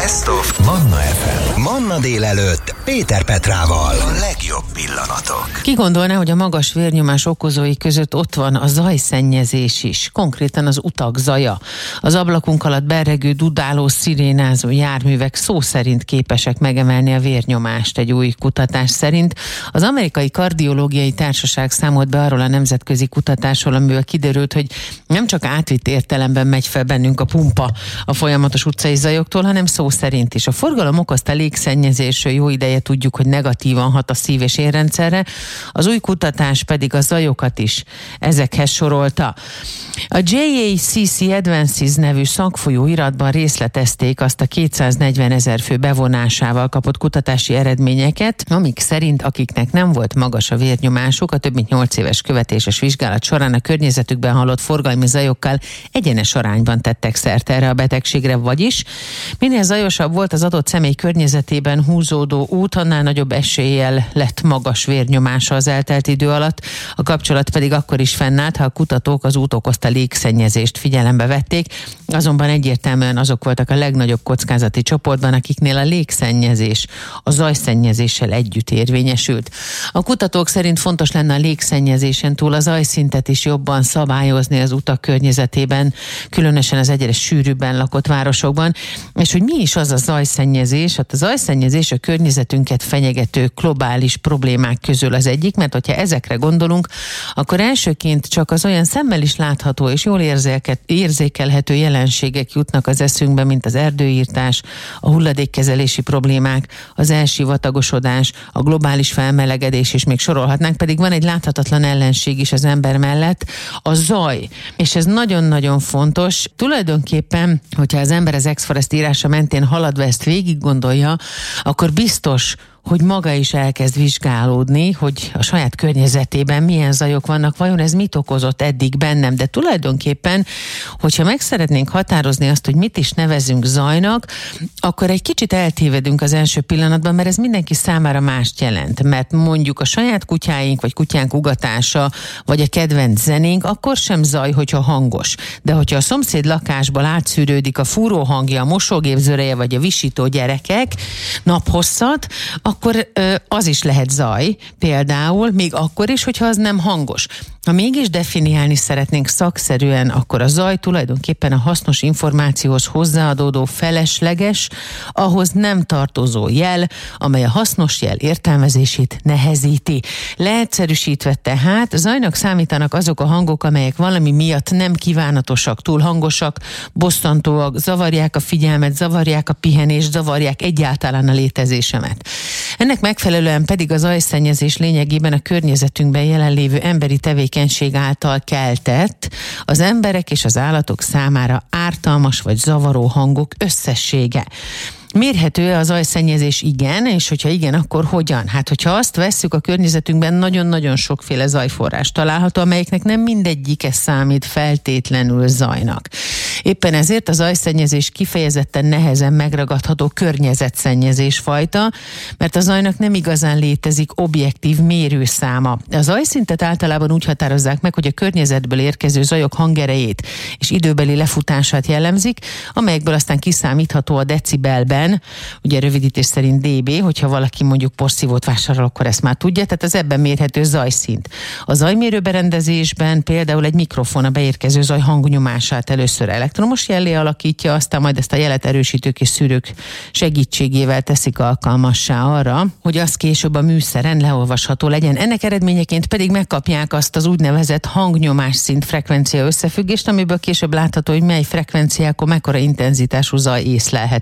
Best of Manna FM. Manna délelőtt Péter Petrával. A legjobb pillanatok. Ki gondolná, hogy a magas vérnyomás okozói között ott van a zajszennyezés is, konkrétan az utak zaja. Az ablakunk alatt berregő, dudáló, szirénázó járművek szó szerint képesek megemelni a vérnyomást egy új kutatás szerint. Az Amerikai Kardiológiai Társaság számolt be arról a nemzetközi kutatásról, amiből kiderült, hogy nem csak átvitt értelemben megy fel bennünk a pumpa a folyamatos utcai zajoktól, hanem szó szerint is. A forgalom okozta légszennyezésről jó ideje tudjuk, hogy negatívan hat a szív- és érrendszerre, az új kutatás pedig a zajokat is ezekhez sorolta. A JACC Advances nevű szakfolyóiratban részletezték azt a 240 000 fő bevonásával kapott kutatási eredményeket, amik szerint akiknek nem volt magas a vérnyomásuk, a több mint 8 éves követéses vizsgálat során a környezetükben hallott forgalmi zajokkal egyenes arányban tettek szert erre a betegségre, vagyis minél zajosabb volt az adott személy környezetében húzódó út, annál nagyobb eséllyel lett magas vérnyomása az eltelt idő alatt. A kapcsolat pedig akkor is fennállt, ha a kutatók az út okozta légszennyezést figyelembe vették, azonban egyértelműen azok voltak a legnagyobb kockázati csoportban, akiknél a légszennyezés a zajszennyezéssel együtt érvényesült. A kutatók szerint fontos lenne a légszennyezésen túl a zajszintet is jobban szabályozni az utak környezetében, különösen az egyre sűrűbben lakott városokban, és hogy mi is az a zajszennyezés? Hát a zajszennyezés a környezetünket fenyegető globális problémák közül az egyik, mert hogyha ezekre gondolunk, akkor elsőként csak az olyan szemmel is látható és jól érzékelhető jelenségek jutnak az eszünkbe, mint az erdőírtás, a hulladékkezelési problémák, az elsivatagosodás, a globális felmelegedés, és még sorolhatnánk, pedig van egy láthatatlan ellenség is az ember mellett, a zaj. És ez nagyon-nagyon fontos. Tulajdonképpen, hogyha az ember az Ex-Forest írása mentén haladva ezt végig gondolja, akkor biztos, hogy maga is elkezd vizsgálódni, hogy a saját környezetében milyen zajok vannak, vajon ez mit okozott eddig bennem, de tulajdonképpen, hogyha meg szeretnénk határozni azt, hogy mit is nevezünk zajnak, akkor egy kicsit eltévedünk az első pillanatban, mert ez mindenki számára mást jelent, mert mondjuk a saját kutyáink, vagy kutyánk ugatása, vagy a kedvenc zenénk, akkor sem zaj, hogyha hangos. De hogyha a szomszéd lakásból átszűrődik a fúró hangja, a mosógép zöreje, vagy a visító gyerekek naphosszat, akkor az is lehet zaj, például, még akkor is, hogyha az nem hangos. Ha mégis definiálni szeretnénk szakszerűen, akkor a zaj tulajdonképpen a hasznos információhoz hozzáadódó felesleges, ahhoz nem tartozó jel, amely a hasznos jel értelmezését nehezíti. Leegyszerűsítve tehát zajnak számítanak azok a hangok, amelyek valami miatt nem kívánatosak, túl hangosak, bosszantóak, zavarják a figyelmet, zavarják a pihenést, zavarják egyáltalán a létezésemet. Ennek megfelelően pedig a zajszennyezés lényegében a környezetünkben jelenlévő emberi tevékenység által keltett, az emberek és az állatok számára ártalmas vagy zavaró hangok összessége. Mérhető-e a zajszennyezés? Igen, és hogyha igen, akkor hogyan? Hát, hogyha azt vesszük, a környezetünkben nagyon-nagyon sokféle zajforrás található, amelyeknek nem mindegyike számít feltétlenül zajnak. Éppen ezért a zajszennyezés kifejezetten nehezen megragadható környezetszennyezés fajta, mert a zajnak nem igazán létezik objektív mérőszáma. A zajszintet általában úgy határozzák meg, hogy a környezetből érkező zajok hangerejét és időbeli lefutását jellemzik, amelyekből aztán kiszámítható a decibelben, ugye rövidítés szerint dB, hogyha valaki mondjuk porszívót vásárol, akkor ezt már tudja, tehát az ebben mérhető zajszint. A zajmérőberendezésben például egy mikrofon a beérkező zaj hangnyomását először elektromos jellé alakítja, aztán majd ezt a jelet erősítők és szűrők segítségével teszik alkalmassá arra, hogy az később a műszeren leolvasható legyen. Ennek eredményeként pedig megkapják azt az úgynevezett hangnyomás-szint frekvencia összefüggést, amiből később látható, hogy mely frekvenciákon mekkora intenzitású zaj észlelhető.